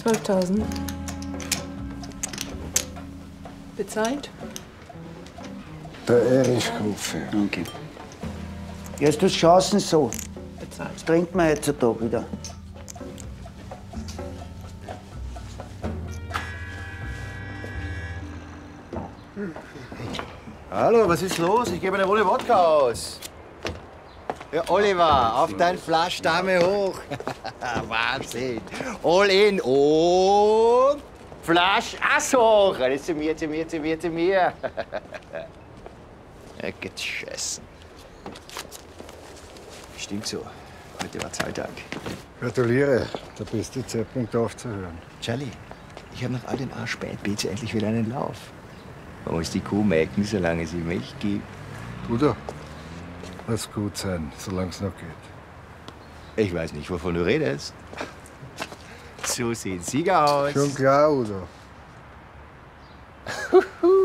12.000. Bezahlt? Der Erich Grufe. Okay. Jetzt das Chancen so. Bezahlt. Das trinkt man heutzutage wieder. Hallo, was ist los? Ich gebe eine Runde Wodka aus. Ja, Oliver, auf dein Flasch, Dame hoch. Wahnsinn. All in und Flasch Ass hoch. Alles zu mir, zu mir, zu mir, zu mir. Ja, geschossen. Stimmt so. Heute war Zahltag. Gratuliere, der beste Zeitpunkt aufzuhören. Charlie, ich habe nach all den Arsch-Spätbeats endlich wieder einen Lauf. Man muss die Kuh melken, solange sie Milch gibt. Bruder, lass gut sein, solange es noch geht. Ich weiß nicht, wovon du redest. So sehen Sieger aus. Schon klar, Udo.